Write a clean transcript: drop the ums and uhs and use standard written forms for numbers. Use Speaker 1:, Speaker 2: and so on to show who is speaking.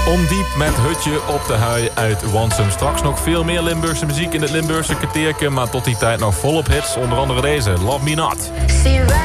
Speaker 1: Ondiep met Hutje op de Hui uit Wansum. Straks nog veel meer Limburgse muziek in het Limburgse kwartiertje. Maar tot die tijd nog volop hits, onder andere deze, Love Me Not.